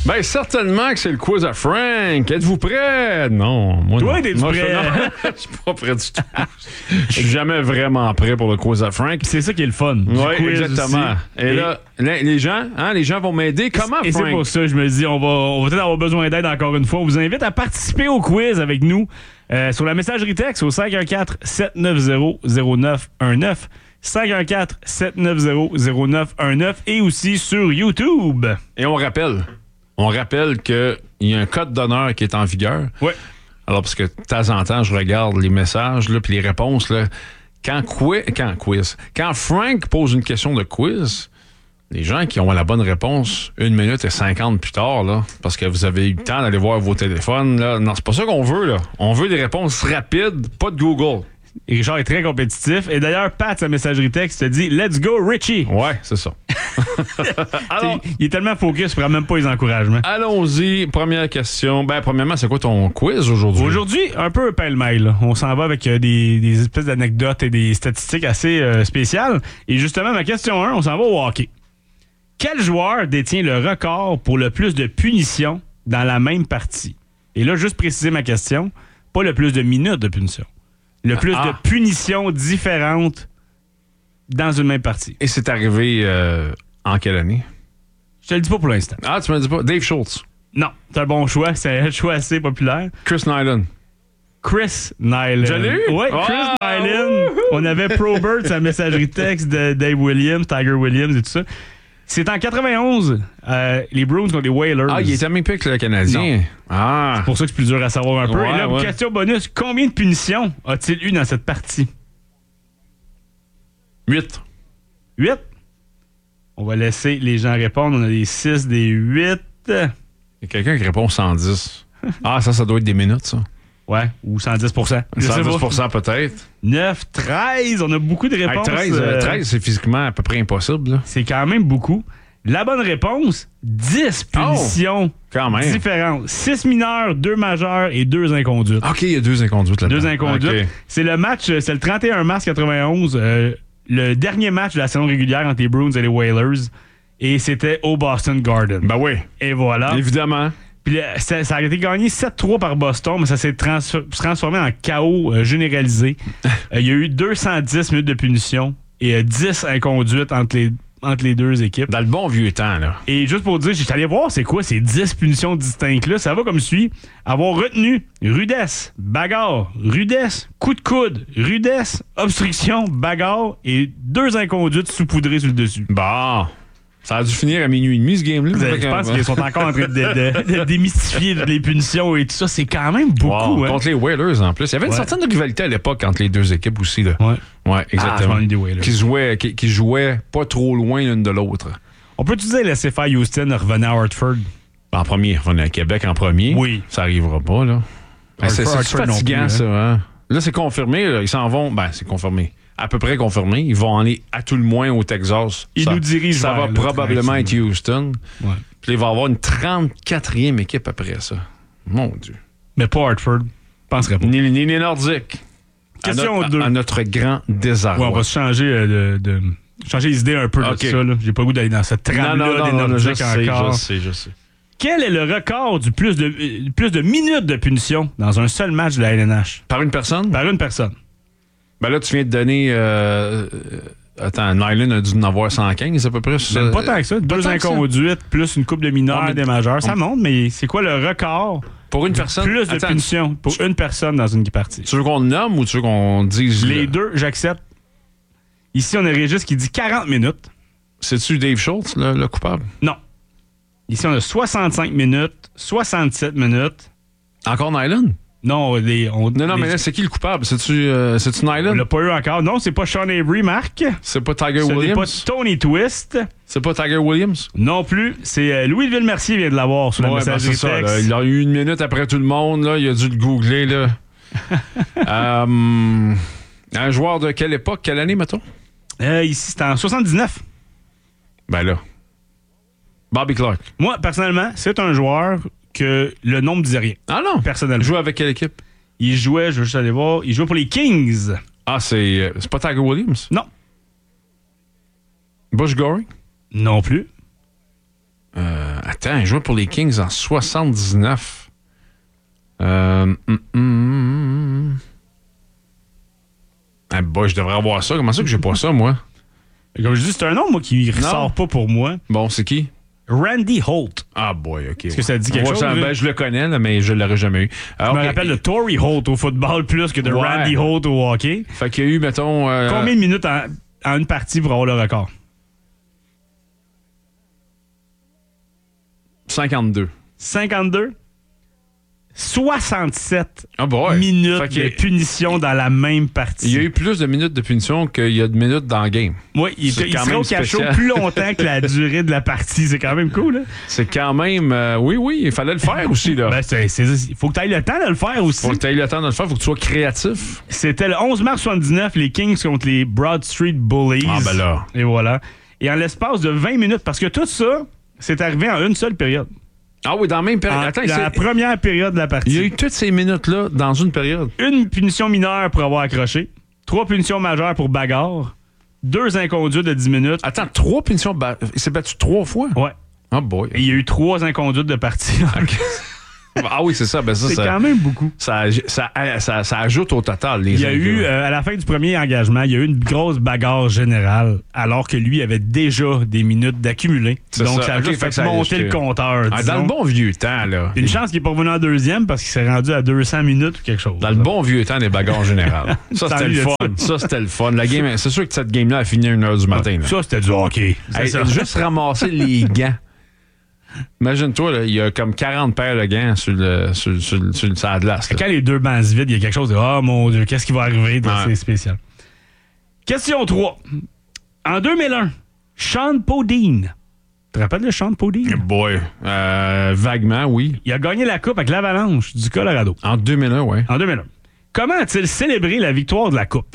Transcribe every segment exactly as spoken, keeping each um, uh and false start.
Ben, certainement que c'est le quiz à Frank. Êtes-vous prêt? Non. Moi, Toi, non. t'es-tu Moi, prêt? Je je suis pas prêt du tout. Je suis jamais vraiment prêt pour le quiz à Frank. C'est ça qui est le fun. du Oui, quiz exactement. aussi. Et, Et- là, les les gens, hein, les gens vont m'aider. Comment, Et c'est Frank? pour ça que je me dis, on va, on va peut-être avoir besoin d'aide encore une fois. On vous invite à participer au quiz avec nous euh, sur la messagerie texte au cinq un quatre, sept neuf zéro, zéro neuf un neuf. cinq un quatre, sept neuf zéro, zéro neuf un neuf et aussi sur YouTube. Et on rappelle, on rappelle qu'il y a un code d'honneur qui est en vigueur. Oui. Alors, parce que de temps en temps, je regarde les messages, là, puis les réponses, là. Quand, qui- quand quiz, quand Frank pose une question de quiz, les gens qui ont la bonne réponse une minute et cinquante plus tard, là, parce que vous avez eu le temps d'aller voir vos téléphones, là, non, c'est pas ça qu'on veut, là. On veut des réponses rapides, pas de Google. Et Richard est très compétitif. Et d'ailleurs, Pat, sa messagerie texte, te dit « Let's go, Richie! Ouais, c'est ça. » Alors, Il est tellement focus, il prend même pas les encouragements. allons-y. Première question. Ben, premièrement, c'est quoi ton quiz aujourd'hui? Aujourd'hui, un peu pêle-mêle. là. On s'en va avec euh, des, des espèces d'anecdotes et des statistiques assez euh, spéciales. Et justement, ma question un, on s'en va au hockey. Quel joueur détient le record pour le plus de punitions dans la même partie? Et là, juste préciser ma question, pas le plus de minutes de punition. Le plus Ah. de punitions différentes dans une même partie. Et c'est arrivé euh, en quelle année? Je te le dis pas pour l'instant. Ah, tu me dis pas. Dave Schultz. Non, c'est un bon choix. C'est un choix assez populaire. Chris Nyland. Chris Nyland. Je l'ai eu? Oui, Oh! Chris Nyland. On avait Probert, sa messagerie texte de Dave Williams, Tiger Williams et tout ça. C'est en quatre-vingt-onze, euh, les Bruins contre les Whalers. Ah, il était même plus que le Canadien. Non. Ah. C'est pour ça que c'est plus dur à savoir un peu. Ouais, Et là, ouais. question bonus, combien de punitions a-t-il eu dans cette partie? huit. huit. On va laisser les gens répondre. On a des six, des huit. Il y a quelqu'un qui répond cent dix. Ah, ça, ça doit être des minutes, ça. Ouais, ou cent dix pour cent. Je sais cent dix pas. pour cent peut-être. neuf, treize. On a beaucoup de Hey, réponses. treize, euh, euh, treize, c'est physiquement à peu près impossible. Là. C'est quand même beaucoup. La bonne réponse, dix punitions Quand même. différentes. six mineurs, deux majeurs et deux inconduites. OK, il y a deux inconduites là-dedans. Deux inconduites. OK. C'est le match, euh, c'est le trente et un mars quatre-vingt-onze, euh, le dernier match de la saison régulière entre les Bruins et les Whalers. Et c'était au Boston Garden. Ben oui, Et voilà. évidemment. Puis là, ça, ça a été gagné sept trois par Boston, mais ça s'est trans- transformé en chaos euh, généralisé. Euh, Il y a eu deux cent dix minutes de punition et euh, dix inconduites entre les, entre les deux équipes. Dans le bon vieux temps, là. Et juste pour dire, j'étais allé voir c'est quoi ces dix punitions distinctes-là. Ça va comme suit. Avoir retenu rudesse, bagarre, rudesse, coup de coude, rudesse, obstruction, bagarre et deux inconduites saupoudrées sur le dessus. Bon. Ça a dû finir à minuit et demi, ce game-là. Je pense qu'ils sont encore en train de, de- de démystifier les punitions et tout ça. C'est quand même beaucoup. Wow, hein. contre les Whalers, en plus. Il y avait une Ouais. certaine rivalité à l'époque entre les deux équipes aussi. Là. Ouais. Ouais, Ah, je exactement. m'ennuie des Whalers. qui, jouaient, qui, qui jouaient pas trop loin l'une de l'autre. On peut-tu dire laisser faire Houston revenir à Hartford? En premier, on est à Québec en premier. Oui. Ça arrivera pas, là. Ben, c'est c'est Hartford non fatigant, plus, ça. Hein? Là, c'est confirmé. Là. Ils s'en vont. Ben, c'est confirmé. À peu près confirmé. Ils vont aller à tout le moins au Texas. Ils ça, nous dirigent Ça vers, va là, probablement être tranquillement. Houston. Ouais. Puis il va y avoir une trente-quatrième équipe après ça. Mon Dieu. Mais pas Hartford. Je penserais pas. Ni, ni les Nordiques. Question à, no- deux. à, à notre grand désarroi. Ouais, on va se changer euh, de, de- changer les idées un peu Ok. de ça. Là. J'ai pas le goût d'aller dans cette non, trame-là non, non, des non, non, je Nordiques sais, encore. je sais, je sais. Quel est le record du plus de, euh, plus de minutes de punition dans un seul match de la L N H? Par une personne? Par une personne. Ben là, tu viens de donner... Euh, euh, attends, Nyland a dû en avoir cent quinze à peu près. Même pas tant que ça. Deux tant que ça. inconduites, plus une coupe de mineurs, On met- des majeurs. Ça on- monte, mais c'est quoi le record? Pour une personne? Plus de Attends, punitions pour une personne dans une partie. Tu veux qu'on le nomme ou tu veux qu'on dise... Les le- deux, j'accepte. Ici, on a Régis qui dit quarante minutes. C'est-tu Dave Schultz, le, le coupable? Non. Ici, on a soixante-cinq minutes, soixante-sept minutes. Encore Nyland? Non, les, on, Non, non, les- mais là, c'est qui le coupable? C'est-tu euh, c'est-tu on Nyland? l'a pas eu encore. Non, c'est pas Sean Avery, Marc. C'est pas Tiger Ce n'est pas Williams? Tony Twist. C'est pas Tiger Williams? Non plus. C'est euh, Louis Ville-Mercier vient de l'avoir sur la Ouais, ben, messagerie c'est ça, texte. là. Il a eu une minute après tout le monde. Là. Il a dû le googler. Là. Euh, un joueur de quelle époque? Quelle année, mettons? Euh, ici, c'est en soixante-dix-neuf. Ben là. Bobby Clark. Moi, personnellement, c'est un joueur que le nom me disait rien. Ah non? Il Personnellement. joue avec quelle équipe? Il jouait, je vais juste aller voir, il jouait pour les Kings. Ah, c'est, euh, c'est pas Tiger Williams? Non. Bush Goring? Non plus. Euh, attends Attends, il jouait pour les Kings en soixante-dix-neuf. Euh, hum, hum, ah, boy, je devrais avoir ça. Comment ça que j'ai pas ça, moi? Comme je dis, c'est un nom, moi, qui ressort Non. pas pour moi. Bon, c'est qui? Randy Holt. Ah, boy, OK. Est-ce que ça dit quelque Ouais, chose? ça, là? ben, je le connais, là, mais je l'aurais jamais eu. Je Alors, me rappelle de Torrey Holt au football plus que de Ouais. Randy Holt au hockey. Fait qu'il y a eu, mettons... euh, Combien de minutes en, en une partie pour avoir le record? cinquante-deux. cinquante-deux? soixante-sept Ah, boy. minutes Fait qu'il y a- de punition dans la même partie. Il y a eu plus de minutes de punition qu'il y a de minutes dans le game. Oui, il, C'est il quand serait même au cachot spécial. plus longtemps que la durée de la partie. C'est quand même cool, hein? C'est quand même... euh, oui, oui, il fallait le faire aussi, là. Ben, c'est, c'est, il faut que tu ailles le temps de le faire aussi. Faut que tu aies le temps de le faire, faut que tu sois créatif. C'était le onze mars soixante-dix-neuf, les Kings contre les Broad Street Bullies. Ah, ben là. Et voilà. Et en l'espace de vingt minutes, parce que tout ça, c'est arrivé en une seule période. Ah oui, dans la même période. En- Attends, dans c'est- la première période de la partie. il y a eu toutes ces minutes-là dans une période. Une punition mineure pour avoir accroché, trois punitions majeures pour bagarre, deux inconduites de dix minutes. Attends, trois punitions. ba- Il s'est battu trois fois? Ouais. Ah, boy. Et il y a eu trois inconduites de partie. Ah oui, c'est ça. Ben ça, C'est ça, quand même beaucoup. ça, ça, ça- ça ajoute au total les Il y a eu, injures. euh, à la fin du premier engagement, il y a eu une grosse bagarre générale, alors que lui avait déjà des minutes d'accumuler. C'est Donc, ça. ça a Ok, juste fait fait que ça a monter ajusté. le compteur. Ah, disons. dans le bon vieux temps, là. Une chance qu'il n'est pas revenu en deuxième parce qu'il s'est rendu à deux cents minutes ou quelque chose. Dans le bon vieux temps des bagarres générales. Ça, Tant c'était le mieux de fun. Ça, c'était le fun. La game, c'est sûr que cette game-là a fini à une heure du matin. là. Ça, c'était du hockey. C'est Hey, ça. juste ramasser les gants. Imagine-toi, là, il y a comme quarante paires de gants sur le, sur, sur, sur, sur le sur la glace. là. Quand les deux bancs se vident, il y a quelque chose de « Oh mon Dieu, qu'est-ce qui va arriver? » Ouais. C'est spécial. Question trois. En deux mille un, Sean Podine. Tu te rappelles de Sean Podine? Boy, euh, vaguement, oui. Il a gagné la coupe avec l'Avalanche du Colorado. En deux mille un, oui. En deux mille un. Comment a-t-il célébré la victoire de la coupe?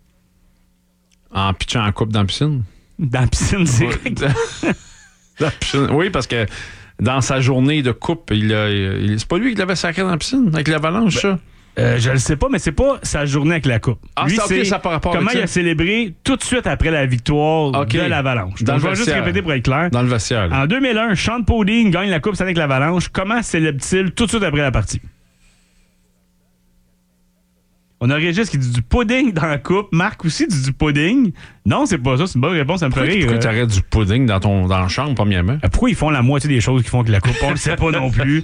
En pitchant en coupe dans la piscine. Dans la piscine directe. Dans la piscine. Oui, parce que dans sa journée de coupe, il a, il- c'est pas lui qui l'avait sacré dans la piscine avec l'avalanche, ça? Euh, je le sais pas, mais c'est pas sa journée avec la coupe. Ah, Lui, c'est- ok, c'est ça a pas rapport comment avec il a ça. célébré tout de suite après la victoire Ok. de l'Avalanche. Dans Donc, je le vais juste vestiaire. répéter pour être clair. Dans le vestiaire. là. En deux mille un, Sean Podine gagne la coupe cette année avec l'Avalanche. Comment célèbre-t-il tout de suite après la partie? On a Régis qui dit du pudding dans la coupe. Marc aussi dit du pudding. Non, c'est pas ça. C'est une bonne réponse. Ça me fait Pourquoi, rire. pourquoi Euh, tu arrêtes du pudding dans ton dans la chambre, premièrement? Pourquoi ils font la moitié des choses qu'ils font avec la coupe? On le sait pas non plus.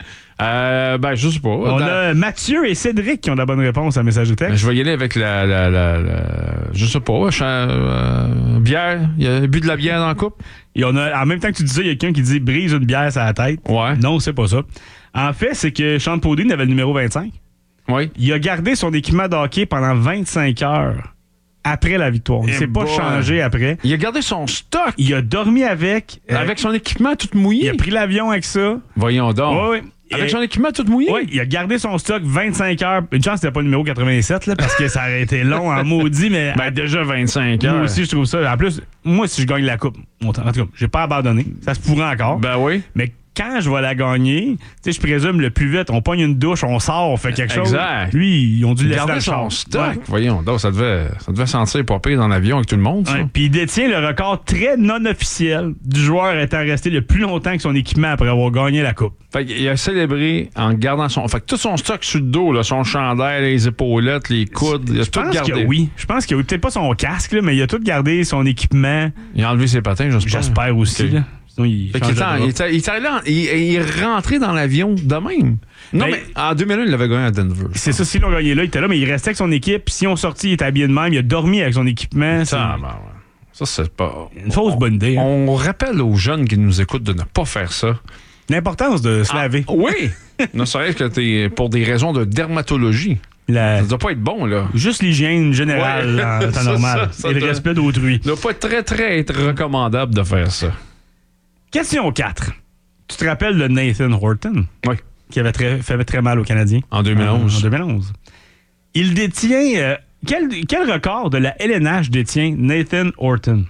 Euh, ben, je sais pas. On Dans- a Mathieu et Cédric qui ont la bonne réponse à message de Ben, texte. je vais y aller avec la, la, la, la- je sais pas, cha- euh, bière. Il a bu de la bière dans la coupe? Et on a, en même temps que tu dis ça, il y a quelqu'un qui dit brise une bière sur la tête. Ouais. Non, c'est pas ça. En fait, c'est que Sean Podine avait le numéro vingt-cinq. Oui. Il a gardé son équipement de hockey pendant vingt-cinq heures après la victoire. Il Eh s'est pas boy. changé après. Il a gardé son stock Il a dormi avec. euh, avec son équipement tout il mouillé. a pris l'avion avec ça. Voyons donc. Ouais, ouais. Avec Et- son équipement tout mouillé? Oui, il a gardé son stock vingt-cinq heures. Une chance, c'était pas le numéro quatre-vingt-sept, là, parce que ça aurait été long en maudit, mais. Ben, déjà vingt-cinq heures. moi aussi, je trouve ça. En plus, moi, si je gagne la coupe, en tout cas, j'ai pas abandonné. Ça se pourrait encore. Ben oui. Mais quand je vais la gagner, tu sais, je présume le plus vite, on pogne une douche, on sort, on fait quelque chose. Exact. Lui, ils ont dû le laisser dans Garder le son char. stock. Ouais. Voyons donc, ça devait, ça devait sentir pas pire dans l'avion avec tout le monde, ça. Ouais. Puis il détient le record très non officiel du joueur étant resté le plus longtemps que son équipement après avoir gagné la coupe. Fait qu'il a célébré en gardant son. Fait que tout son stock sur le dos, là, son chandail, les épaulettes, les coudes, il a Je tout pense gardé. que oui. Je pense qu'il a eu peut-être pas son casque, là, mais il a tout gardé, son équipement. Il a enlevé ses patins, j'espère. J'espère aussi. Ok. Là. Sinon, il Fait change qu'il de était en- drap. il était- il était allé en- il, il est rentré dans l'avion de même. Non, Ben, mais en deux mille un, il avait gagné à Denver. C'est ça, s'ils l'ont gagné là, il était là, mais il restait avec son équipe. Puis si on sortit, il était habillé de même. Il a dormi avec son équipement. C'est Ça, ben, ouais. Ça, c'est pas. une fausse bonne idée. hein. On rappelle aux jeunes qui nous écoutent de ne pas faire ça. L'importance de se Ah, laver. oui! Ne serait-ce que t'es pour des raisons de dermatologie. La- Ça doit pas être bon, là. Juste l'hygiène générale Ouais. en temps Ça, normal. ça, ça et le doit- respect d'autrui. Ça doit pas être très, très être recommandable de faire ça. Question quatre. Tu te rappelles de Nathan Horton, Oui. qui avait très, fait très mal aux Canadiens? En deux mille onze. En, en deux mille onze. Il détient... euh, quel, quel record de la L N H détient Nathan Horton?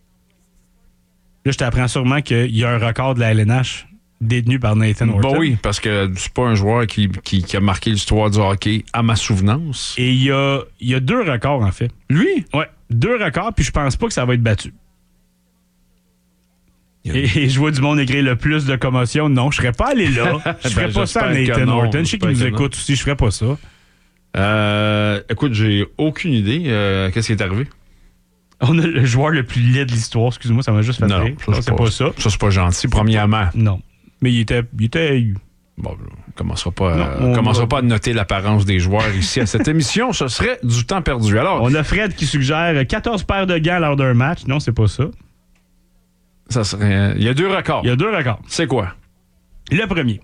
Là, je t'apprends sûrement qu'il y a un record de la L N H détenu par Nathan Horton. Bah oui, parce que c'est pas un joueur qui, qui, qui a marqué l'histoire du hockey à ma souvenance. Et il y a, il y a deux records, en fait. Lui? Ouais, deux records, puis je pense pas que ça va être battu. Et, et je vois du monde écrire le plus de commotion. Non, je serais pas allé là. Je ferais Ben, pas ça à j'espère que Nathan non. Horton. Je sais qu'il nous J'espère que écoute aussi. Je ferais pas ça. Euh, écoute, j'ai aucune idée. Euh, qu'est-ce qui est arrivé? On a le joueur le plus laid de l'histoire. Excuse-moi, ça m'a juste fait Non, rire. ça, Non, c'est pas ça. Ça, c'est pas gentil, premièrement. Non. Mais il était... Il était... Bon, on commencera pas, Non, euh, on on commencera va- pas à noter l'apparence des joueurs ici à cette émission. Ce serait du temps perdu. Alors, On a Fred qui suggère quatorze paires de gants lors d'un match. Non, c'est pas ça. ça serait. Il y a deux records. Il y a deux records. C'est quoi? Le premier.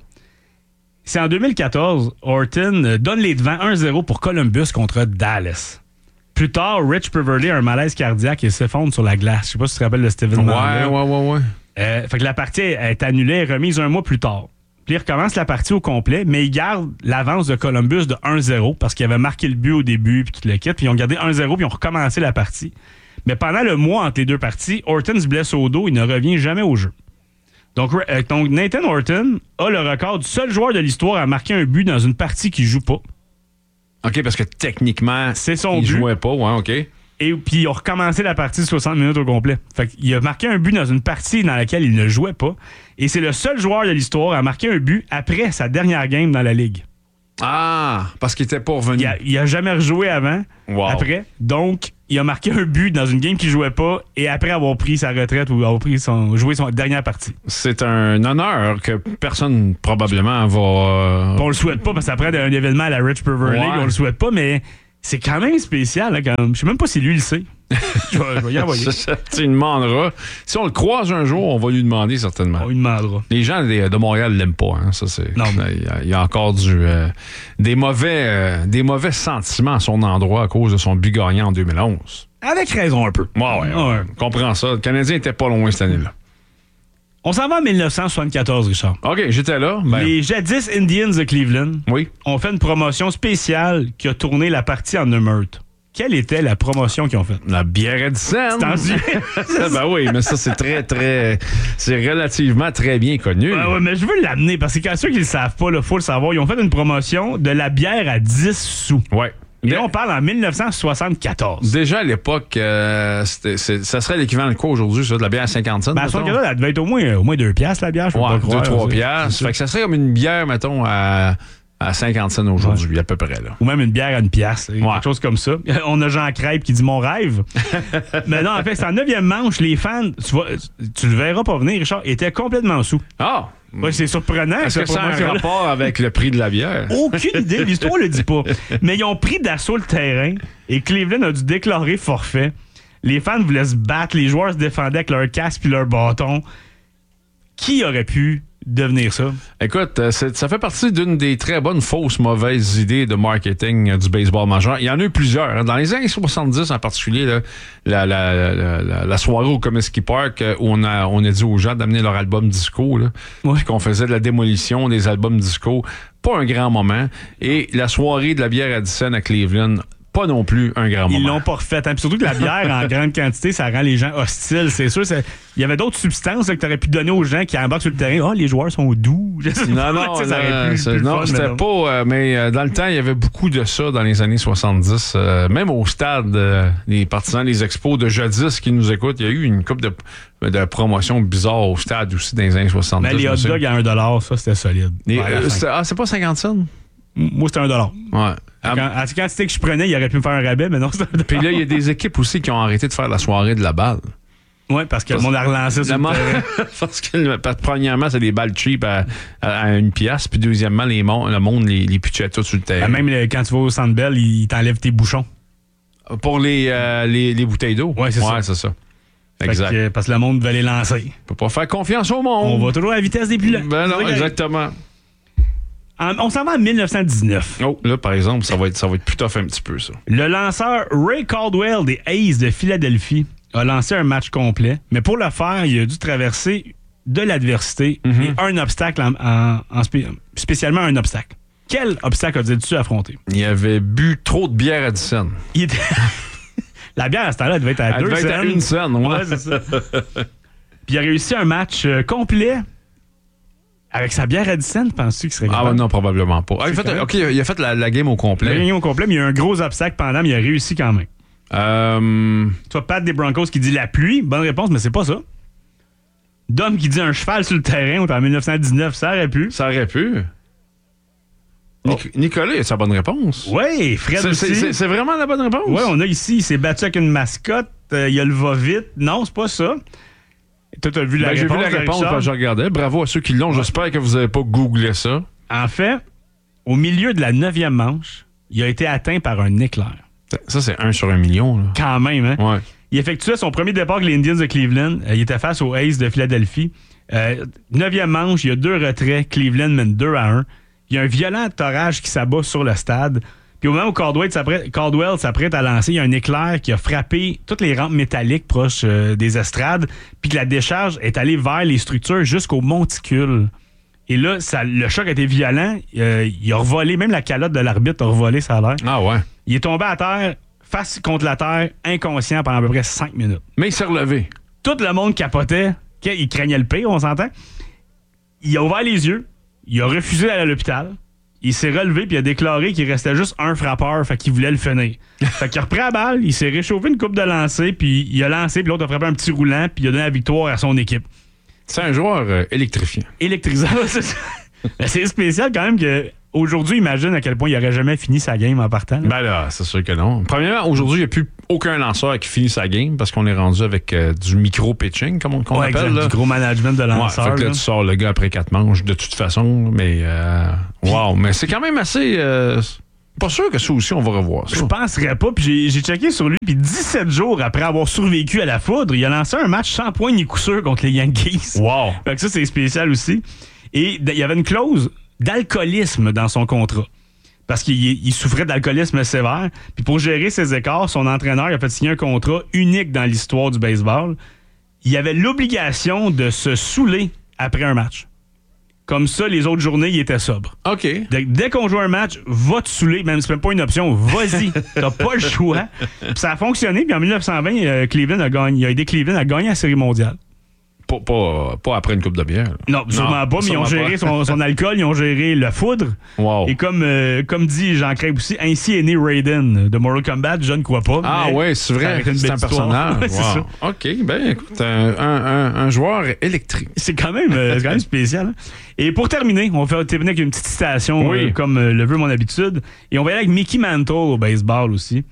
C'est en deux mille quatorze, Horton donne les devants un zéro pour Columbus contre Dallas. Plus tard, Rich Peverley a un malaise cardiaque et s'effondre sur la glace. Je sais pas si tu te rappelles de cet Ouais, événement-là. ouais, ouais, ouais. Euh, fait que la partie est annulée et remise un mois plus tard. Puis il recommence la partie au complet, mais il garde l'avance de Columbus de un zéro parce qu'il avait marqué le but au début puis tout le kit. Puis ils ont gardé un zéro puis ils ont recommencé la partie. Mais pendant le mois entre les deux parties, Horton se blesse au dos, il ne revient jamais au jeu. Donc, euh, donc Nathan Horton a le record du seul joueur de l'histoire à marquer un but dans une partie qu'il joue pas. OK, parce que techniquement, C'est son il but. jouait pas. Ouais, OK. Et puis ils ont recommencé la partie de soixante minutes au complet. Fait qu'il a marqué un but dans une partie dans laquelle il ne jouait pas. Et c'est le seul joueur de l'histoire à marquer un but après sa dernière game dans la Ligue. Ah, parce qu'il était pas revenu. Il a, il a jamais rejoué avant, Wow. après. Donc, il a marqué un but dans une game qu'il jouait pas et après avoir pris sa retraite ou avoir pris son, joué son dernière partie. C'est un honneur que personne probablement va. euh, On le souhaite pas parce que après un événement à la Rich Peverley, Ouais. on le souhaite pas, mais c'est quand même spécial. Hein, quand même. Je sais même pas si lui le sait. je, vais, je vais y envoyer. tu lui demanderas. Si on le croise un jour, on va lui demander certainement. On lui demandera. Les gens de, de Montréal l'aiment pas. Hein, ça, c'est, Non, mais- il, y a, il y a encore du, euh, des, mauvais, euh, des mauvais sentiments à son endroit à cause de son but gagnant en deux mille onze. Avec raison un peu. Ouais, ouais, ouais. Ouais. On comprend ça. Le Canadien était pas loin cette année-là. On s'en va en dix-neuf cent soixante-quatorze, Richard. OK, j'étais là. Ben, Les jadis Indians de Cleveland oui. ont fait une promotion spéciale qui a tourné la partie en émeute. Quelle était la promotion qu'ils ont faite? La bière Edison. T'en souviens? ben oui, mais ça, c'est très, très. C'est relativement très bien connu. Ouais, ouais, mais je veux l'amener parce que quand ceux qui le savent pas, il faut le savoir, ils ont fait une promotion de la bière à dix sous. Ouais. Et là, on parle en dix-neuf cent soixante-quatorze. Déjà à l'époque, euh, c'était- c'est- ça serait l'équivalent de quoi aujourd'hui, ça, de la bière à cinquante cents? Ben, à mettons? soixante-quatorze, elle devait être au moins, euh, au moins deux piastres, la bière. Je peux Ouais, pas deux, croire. trois C'est- piastres. c'est ça. Fait que ça serait comme une bière, mettons, à, à cinquante cents aujourd'hui, à peu près, là. Ou même une bière à une pièce, Ouais. quelque chose comme ça. On a Jean Crêpe qui dit mon rêve. Mais non, en fait, c'est en neuvième manche, les fans, tu, vas, tu le verras pas venir, Richard, étaient complètement sous. Ah! Ouais, c'est surprenant. Est-ce que cette ça a un promotion-là. rapport avec le prix de la bière? Aucune idée, l'histoire le dit pas. Mais ils ont pris d'assaut le terrain et Cleveland a dû déclarer forfait. Les fans voulaient se battre, les joueurs se défendaient avec leur casque puis leur bâton. Qui aurait pu devenir ça? Écoute, euh, c'est- ça fait partie d'une des très bonnes fausses mauvaises idées de marketing euh, du baseball majeur. Il y en a eu plusieurs. hein. Dans les années soixante-dix en particulier, là, la, la, la, la- la soirée au Comiskey Park euh, où on a, on a dit aux gens d'amener leur album disco, là, Ouais. puis qu'on faisait de la démolition des albums disco. Pas un grand moment. Et la soirée de la bière Addison à Cleveland, pas non plus un grand Ils moment. l'ont pas refait. Hein. Puis surtout que la bière en grande quantité, ça rend les gens hostiles. C'est sûr, c'est- il y avait d'autres substances là, que tu aurais pu donner aux gens qui embarquent sur le terrain. Ah, les joueurs sont doux. Je sais Non, pas, non, tu sais, ça aurait non, pu- c'est- pu le non, fun, mais c'était non. pas. euh, mais euh, dans le temps, il y avait beaucoup de ça dans les années soixante-dix. euh, même au stade, euh, les partisans des expos de jadis qui nous écoutent, il y a eu une couple de, de promotions bizarres au stade aussi dans les années soixante-dix. Mais les hot monsieur. dogs à un dollar, ça, c'était solide. Les- Ouais, à la euh, fin. c'est- ah, c'est pas cinquante cents? Moi, c'était un dollar. Ouais. Ah, Quand, à la quantité que je prenais, il aurait pu me faire un rabais, mais non, c'était un dollar. Puis là, il y a des équipes aussi qui ont arrêté de faire la soirée de la balle. Ouais, parce que le monde a relancé sur La le mo- terrain. Parce que, le- parce que premièrement, c'est des balles cheap à, à- à une pièce. Puis deuxièmement, les mon- le monde les, les pitchait tous sur le terrain. Ben, même le- quand tu vas au Centre Bell, il t'enlève tes bouchons. Pour les, euh, les, les bouteilles d'eau. Ouais, c'est ça. c'est ça. Fait Exact. que, parce que le monde veut les lancer. On peut pas faire confiance au monde. On va toujours à la vitesse des plus lents. Ben non, C'est ça qui exactement. arrive. En- on s'en va en dix-neuf cent dix-neuf. Oh, là, par exemple, ça va être, ça va être plus tough un petit peu, ça. Le lanceur Ray Caldwell des A's de Philadelphie a lancé un match complet, mais pour le faire, il a dû traverser de l'adversité Mhm. et un obstacle, en, en- en spé- spéciaalement un obstacle. Quel obstacle a-t-il affronter? Il avait bu trop de bière à Addison. Il était... La bière à ce temps-là elle devait être à Elle deux devait être à cents. une scène, ouais. Ouais, c'est ça. Puis il a réussi un match euh, complet avec sa bière Addison. Penses-tu qu'il serait Ah, capable? ouais, non, probablement pas. Ah, il, a fait, correct. OK, il a fait la, la game au Il a complet. gagné au complet, mais il y a eu un gros obstacle pendant, mais il a réussi quand même. Euh, Toi, Pat des Broncos qui dit la pluie. Bonne réponse, mais c'est pas ça. Dom qui dit un cheval sur le terrain, on est en dix-neuf cent dix-neuf, ça aurait pu. Ça aurait pu. Nic- oh. Nicolas, a sa bonne réponse. Oui, Fred c'est, aussi. C'est, c'est, c'est vraiment la bonne réponse? Oui, on a ici, il s'est battu avec une mascotte, euh, il y a le va-vite. Non, c'est pas ça. Toi, t'as vu la ben, réponse? J'ai vu la réponse quand je regardais. Bravo à ceux qui l'ont. Ouais. J'espère que vous n'avez pas googlé ça. En fait, au milieu de la neuvième manche, il a été atteint par un éclair. Ça, c'est un sur un million. Là. Quand même, hein? Ouais. Il effectuait son premier départ avec les Indians de Cleveland. Euh, il était face aux Aces de Philadelphie. Euh, neuvième manche, il y a deux retraits. Cleveland mène deux à un. Il y a un violent orage qui s'abat sur le stade. Puis au moment où Caldwell s'apprête, Caldwell s'apprête à lancer, il y a un éclair qui a frappé toutes les rampes métalliques proches euh, des estrades, puis que la décharge est allée vers les structures jusqu'au monticule. Et là, ça, le choc a été violent. Euh, il a revolé, même la calotte de l'arbitre a revolé, ça a l'air. Ah ouais. Il est tombé à terre, face contre la terre, inconscient pendant à peu près cinq minutes. Mais il s'est relevé. Tout le monde capotait. Il craignait le pire, on s'entend. Il a ouvert les yeux. Il a refusé d'aller à l'hôpital. Il s'est relevé puis il a déclaré qu'il restait juste un frappeur, fait qu'il voulait le finir. Fait qu'il a repris la balle, il s'est réchauffé une coupe de lancer, puis il a lancé, puis l'autre a frappé un petit roulant, puis il a donné la victoire à son équipe. C'est un joueur euh, électrifiant. Électrisant, c'est ça. C'est spécial quand même que aujourd'hui, imagine à quel point il n'aurait jamais fini sa game en partant. Là. Ben là, c'est sûr que non. Premièrement, aujourd'hui, il n'y a plus aucun lanceur qui finit sa game parce qu'on est rendu avec euh, du micro-pitching, comme on, qu'on ouais, appelle. Exact, là. Du gros management de lanceur. Ouais, fait que là, tu sors le gars après quatre manches, de toute façon. Mais, euh, wow, mais c'est quand même assez... Euh, pas sûr que ça aussi, on va revoir ça. Je penserais pas. Puis j'ai, j'ai checké sur lui. Puis dix-sept jours après avoir survécu à la foudre, il a lancé un match sans point ni coup sûr contre les Yankees. Wow. Fait que ça, c'est spécial aussi. Et il y avait une clause d'alcoolisme dans son contrat. Parce qu'il il souffrait d'alcoolisme sévère. Puis pour gérer ses écarts, son entraîneur il a fait signer un contrat unique dans l'histoire du baseball. Il avait l'obligation de se saouler après un match. Comme ça, les autres journées, il était sobre. OK. Dès, dès qu'on joue un match, va te saouler. Même si c'est même pas une option, vas-y. T'as pas le choix. Puis ça a fonctionné. Puis en dix-neuf cent vingt, euh, Cleveland a gagné. Il a aidé Cleveland à gagner la Série mondiale. Pas, pas, pas après une coupe de bière. Là. Non, sûrement non, pas, mais ils ont géré son, son alcool, ils ont géré la foudre. Wow. Et comme, euh, comme dit Jean Craig aussi, ainsi est né Raiden de Mortal Kombat, je ne crois pas. Ah ouais, c'est vrai, c'est un personnage. Ouais, wow. C'est OK, ben écoute, un, un, un joueur électrique. C'est quand même, euh, c'est quand même spécial. Hein? Et pour terminer, on va faire terminer avec une petite citation, oui. euh, comme euh, le veut mon habitude. Et on va aller avec Mickey Mantle au baseball aussi.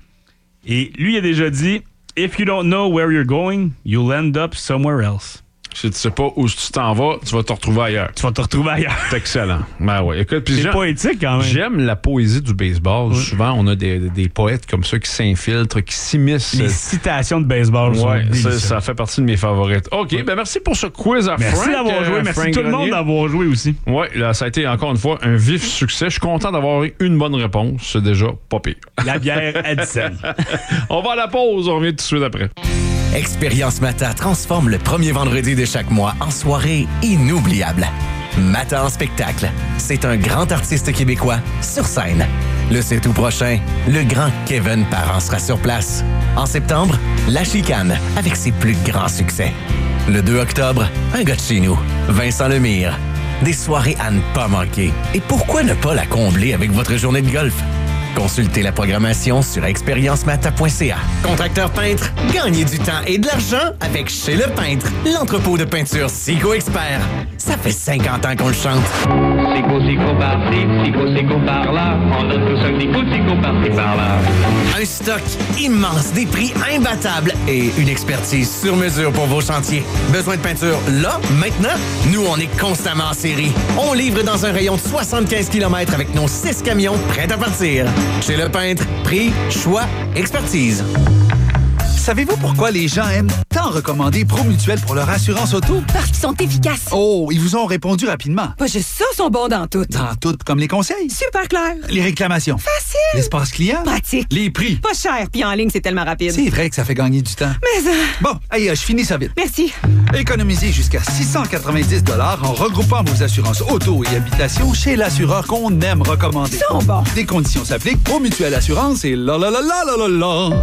Et lui, il a déjà dit « If you don't know where you're going, you'll end up somewhere else ». Si tu sais pas où tu t'en vas, tu vas te retrouver ailleurs. Tu vas te retrouver ailleurs. C'est excellent. Ben ouais. Écoute, puis c'est poétique quand même. J'aime la poésie du baseball. Oui. Souvent, on a des, des poètes comme ça qui s'infiltrent, qui s'immiscent. Les citations de baseball. Ouais, ça, ça fait partie de mes favorites. OK, ouais. Ben merci pour ce quiz à merci Frank. Merci d'avoir joué. Euh, merci Frank tout le monde d'avoir joué aussi. Oui, là, ça a été encore une fois un vif succès. Je suis content d'avoir eu une bonne réponse. C'est déjà pas pire. La bière Edison. On va à la pause. On revient tout de suite après. Expérience Mata transforme le premier vendredi de chaque mois en soirée inoubliable. Mata en spectacle, c'est un grand artiste québécois sur scène. Le sept août prochain, le grand Kevin Parent sera sur place. En septembre, La Chicane avec ses plus grands succès. Le deux octobre, un gars de chez nous, Vincent Lemire. Des soirées à ne pas manquer. Et pourquoi ne pas la combler avec votre journée de golf? Consultez la programmation sur expérience mata point c a. Contracteur peintre, gagnez du temps et de l'argent avec Chez Le Peintre, l'entrepôt de peinture Sico Expert. Ça fait cinquante ans qu'on le chante. Sico, Sico par-ci, Sico, Sico par-là. On donne tous un petit coup de Sico par-ci, par-là. Un stock immense, des prix imbattables et une expertise sur mesure pour vos chantiers. Besoin de peinture là, maintenant? Nous, on est constamment en série. On livre dans un rayon de soixante-quinze kilomètres avec nos six camions prêts à partir. Chez Le Peintre, prix, choix, expertise. Savez-vous pourquoi les gens aiment tant recommander Promutuel pour leur assurance auto? Parce qu'ils sont efficaces. Oh, ils vous ont répondu rapidement. Pas juste ça, ils sont bons dans tout. Dans tout, comme les conseils? Super clair. Les réclamations? Facile. L'espace client? Pratique. Les prix? Pas cher, puis en ligne, c'est tellement rapide. C'est vrai que ça fait gagner du temps. Mais ça... Bon, allez, je finis ça vite. Merci. Économisez jusqu'à six cent quatre-vingt-dix dollars en regroupant vos assurances auto et habitation chez l'assureur qu'on aime recommander. Ils sont bons. Des conditions s'appliquent. Promutuel Assurance et la la la la la la la.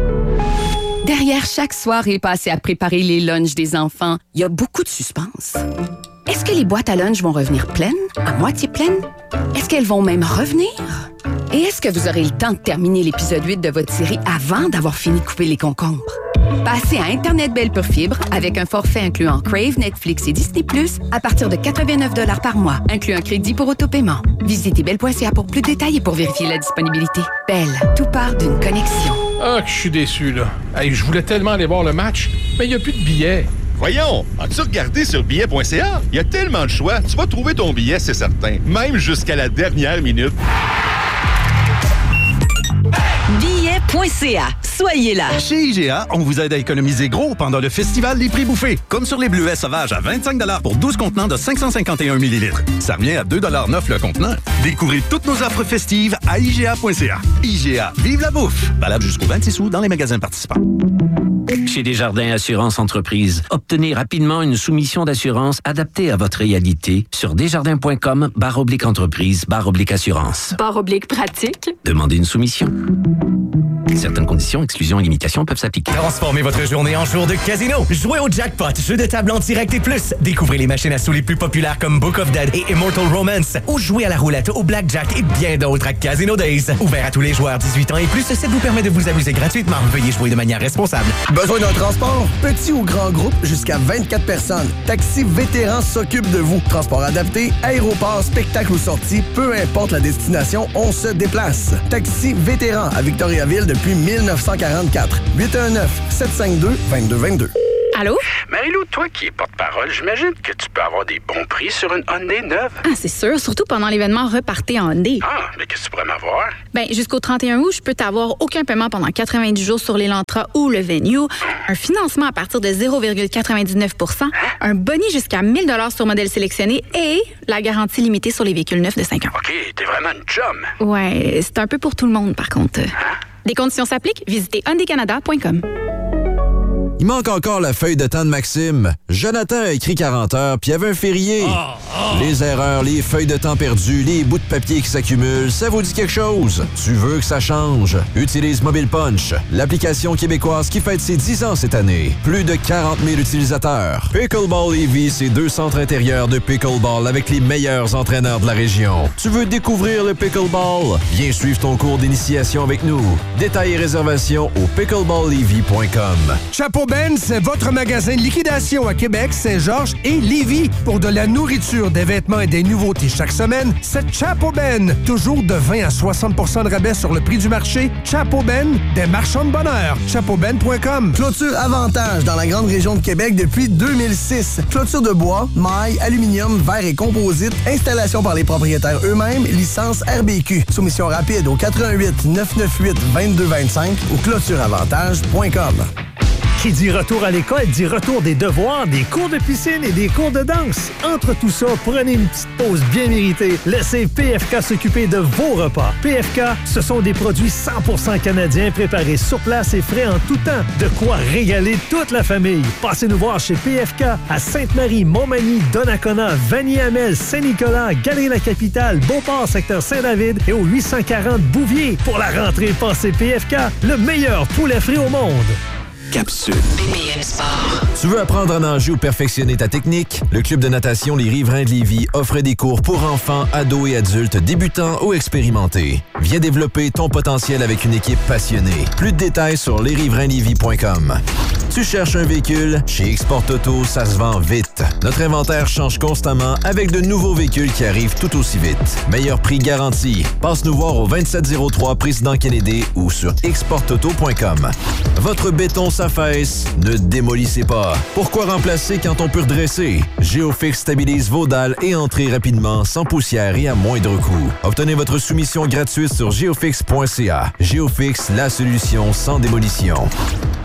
Derrière chaque soirée passée à préparer les lunchs des enfants, il y a beaucoup de suspense. Est-ce que les boîtes à lunch vont revenir pleines, à moitié pleines? Est-ce qu'elles vont même revenir? Et est-ce que vous aurez le temps de terminer l'épisode huit de votre série avant d'avoir fini de couper les concombres? Passez à Internet Belle pure fibre avec un forfait incluant Crave, Netflix et Disney plus, à partir de quatre-vingt-neuf dollars par mois, inclut un crédit pour autopaiement. Visitez belle point c a pour plus de détails et pour vérifier la disponibilité. Belle, tout part d'une connexion. Ah, que je suis déçu, là. Hey, je voulais tellement aller voir le match, mais il n'y a plus de billets. Voyons, as-tu regardé sur billet point c a? Il y a tellement de choix, tu vas trouver ton billet, c'est certain. Même jusqu'à la dernière minute. billet point c a. Soyez là. Chez I G A, on vous aide à économiser gros pendant le festival des prix bouffés. Comme sur les bleuets sauvages à vingt-cinq dollars pour douze contenants de cinq cent cinquante et un millilitres. Ça revient à deux dollars neuf le contenant. Découvrez toutes nos offres festives à I G A point c a. I G A, vive la bouffe! Valable jusqu'au vingt-six août dans les magasins participants. Chez Desjardins Assurance Entreprise, obtenez rapidement une soumission d'assurance adaptée à votre réalité sur desjardins.com barre oblique entreprise barre oblique assurance. Barre oblique pratique. Demandez une soumission. Certaines conditions, exclusions et limitations peuvent s'appliquer. Transformez votre journée en jour de casino. Jouez au jackpot, jeu de table en direct et plus. Découvrez les machines à sous les plus populaires comme Book of Dead et Immortal Romance. Ou jouez à la roulette, au blackjack et bien d'autres à Casino Days. Ouvert à tous les joueurs dix-huit ans et plus, ça vous permet de vous amuser gratuitement. Veuillez jouer de manière responsable. Besoin d'un transport? Petit ou grand groupe, jusqu'à vingt-quatre personnes. Taxi Vétéran s'occupe de vous. Transport adapté, aéroport, spectacle ou sortie, peu importe la destination, on se déplace. Taxi Vétéran à Victoriaville depuis mille neuf cent quarante-quatre. huit un neuf, sept cinq deux, deux deux deux deux. Allô? Marie-Lou, toi qui es porte-parole, j'imagine que tu peux avoir des bons prix sur une Hyundai neuve. Ah, c'est sûr, surtout pendant l'événement Repartez en Hyundai. Ah, mais qu'est-ce que tu pourrais m'avoir? Ben, jusqu'au trente et un août, je peux t'avoir aucun paiement pendant quatre-vingt-dix jours sur l'Elantra ou le Venue, un financement à partir de zéro virgule quatre-vingt-dix-neuf pour cent, hein? Un boni jusqu'à mille dollars sur modèle sélectionné et la garantie limitée sur les véhicules neufs de cinq ans. OK, t'es vraiment une chum. Ouais, c'est un peu pour tout le monde, par contre. Hein? Des conditions s'appliquent, visitez hyundai canada point com. Il manque encore la feuille de temps de Maxime. Jonathan a écrit quarante heures, puis il y avait un férié. Oh, oh. Les erreurs, les feuilles de temps perdues, les bouts de papier qui s'accumulent, ça vous dit quelque chose? Tu veux que ça change? Utilise Mobile Punch, l'application québécoise qui fête ses dix ans cette année. Plus de quarante mille utilisateurs. Pickleball Lévis, c'est deux centres intérieurs de pickleball avec les meilleurs entraîneurs de la région. Tu veux découvrir le pickleball? Viens suivre ton cours d'initiation avec nous. Détails et réservations au pickleball lévis point com. Chapeau Ben, c'est votre magasin de liquidation à Québec, Saint-Georges et Lévis. Pour de la nourriture, des vêtements et des nouveautés chaque semaine, c'est Chapeau Ben. Toujours de vingt à soixante pour cent de rabais sur le prix du marché. Chapeau Ben, des marchands de bonheur. chapeau ben point com. Clôture Avantage dans la grande région de Québec depuis deux mille six. Clôture de bois, maille, aluminium, verre et composite. Installation par les propriétaires eux-mêmes. Licence R B Q. Soumission rapide au quatre un huit, neuf neuf huit, deux deux deux cinq ou clôture avantage point com. Qui dit retour à l'école dit retour des devoirs, des cours de piscine et des cours de danse. Entre tout ça, prenez une petite pause bien méritée. Laissez P F K s'occuper de vos repas. P F K, ce sont des produits cent pour cent canadiens préparés sur place et frais en tout temps. De quoi régaler toute la famille. Passez nous voir chez P F K à Sainte-Marie, Montmagny, Donnacona, Vanier-Amel, Saint-Nicolas, Galerie-la-Capitale, Beauport, secteur Saint-David et au huit cent quarante Bouvier. Pour la rentrée, passez P F K, le meilleur poulet frit au monde. Capsule. B P M Sport. Tu veux apprendre à nager ou perfectionner ta technique? Le Club de natation Les Riverains de Lévis offre des cours pour enfants, ados et adultes débutants ou expérimentés. Viens développer ton potentiel avec une équipe passionnée. Plus de détails sur les riverains lévis point com. Tu cherches un véhicule? Chez Export Auto, ça se vend vite. Notre inventaire change constamment avec de nouveaux véhicules qui arrivent tout aussi vite. Meilleur prix garanti. Passe nous voir au vingt-sept zéro trois Président Kennedy ou sur export auto point com. Votre béton s'affaisse, ne démolissez pas. Pourquoi remplacer quand on peut redresser? Géofix stabilise vos dalles et entrez rapidement, sans poussière et à moindre coût. Obtenez votre soumission gratuite sur géofix point c a. Géofix, la solution sans démolition.